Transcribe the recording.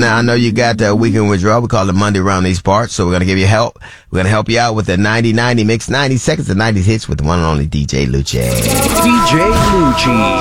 Now, I know you got the weekend withdrawal. We call it Monday around these parts. So we're going to give you help. We're going to help you out with the 90-90 mix, 90 seconds of 90s hits with the one and only DJ Lucci. DJ Lucci.